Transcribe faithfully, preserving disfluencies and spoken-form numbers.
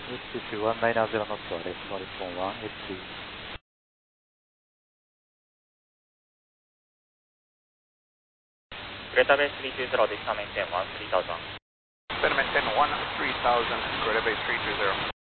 エイチツーワンナインゼロノットはレフトリポンワンエイチツー。 Greta Base three two zero, this is maintain one three thousand. Maintain one three thousand, Greta Base three two zero.